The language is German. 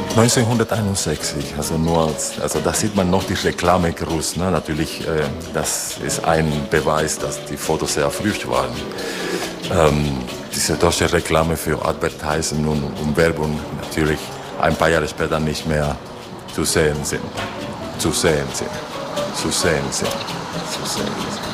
1961, also da sieht man noch die Reklame groß. Ne? Natürlich, das ist ein Beweis, dass die Fotos sehr früh waren. Diese deutsche Reklame für Advertising und Werbung natürlich ein paar Jahre später nicht mehr zu sehen sind. Zu sehen sind. Zu sehen sind. Zu sehen sind.